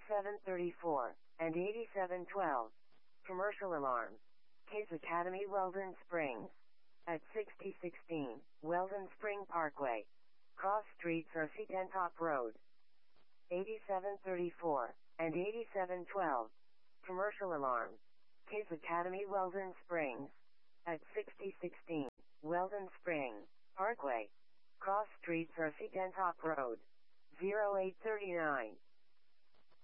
8734, and 8712. Commercial alarm. Kids Academy Weldon Springs. At 6016, Weldon Spring Parkway. Cross Streets or Top Road. 8734, and 8712. Commercial alarm. Kids Academy Weldon Springs. At 6016, Weldon Spring Parkway. Cross Streets or Top Road. 0839.